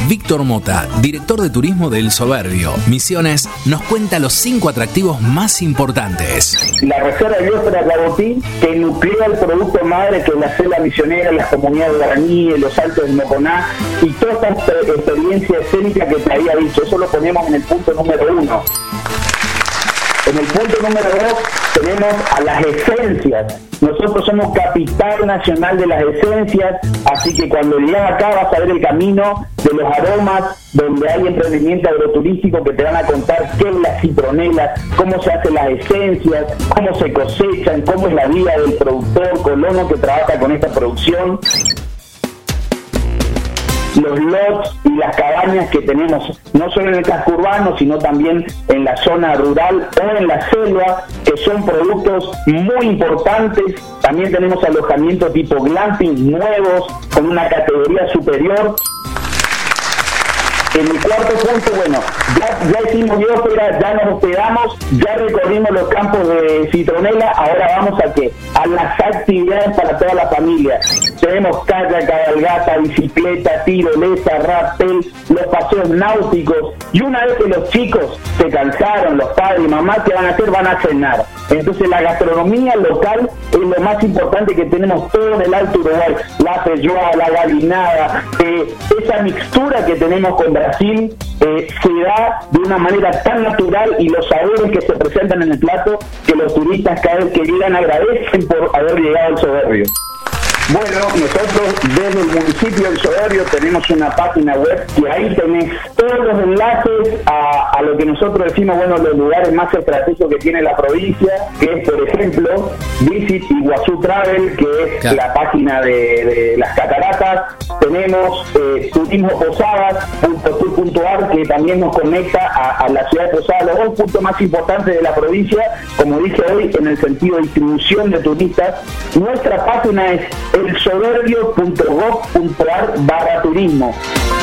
Víctor Mota, director de turismo de El Soberbio, Misiones, nos cuenta los 5 atractivos más importantes. La Reserva Biosfera Clabotí, que nuclea el producto madre que es la selva misionera, las comunidades guaraníes, los altos del Moconá y toda esta experiencia escénica que te había dicho. Eso lo ponemos en el punto número 1. En el punto número 2 tenemos a las esencias. Nosotros somos capital nacional de las esencias, así que cuando llegas acá vas a ver el camino de los aromas, donde hay emprendimiento agroturístico que te van a contar qué es la citronela, cómo se hacen las esencias, cómo se cosechan, cómo es la vida del productor colono que trabaja con esta producción. Los lots y las cabañas que tenemos, no solo en el casco urbano, sino también en la zona rural o en la selva, que son productos muy importantes. También tenemos alojamientos tipo glamping nuevos, con una categoría superior. En el cuarto punto, bueno, ya hicimos biosfera, ya nos hospedamos, ya recorrimos los campos de citronela, ahora vamos a ¿qué? A las actividades para toda la familia. Tenemos kayak, cabalgata, bicicleta, tirolesa, rappel, los paseos náuticos, y una vez que los chicos se cansaron, los padres y mamás, ¿qué van a hacer? Van a cenar. Entonces la gastronomía local es lo más importante que tenemos todo en el Alto Uruguay. La feijoada, la galinada, esa mixtura que tenemos con Brasil se da de una manera tan natural, y los sabores que se presentan en el plato que los turistas cada vez que llegan agradecen por haber llegado al Soberbio. Bueno, nosotros desde el municipio del Soberbio tenemos una página web y ahí tenés todos los enlaces a lo que nosotros decimos, bueno, los lugares más estratégicos que tiene la provincia, que es, por ejemplo, Visit Iguazú Travel, que es la página de las cataratas. Tenemos turismoposadas.tour.ar, que también nos conecta a la ciudad de Posadas, los 2 puntos más importantes de la provincia, como dije hoy, en el sentido de distribución de turistas. Nuestra página es elsoberbio.gov.ar/turismo.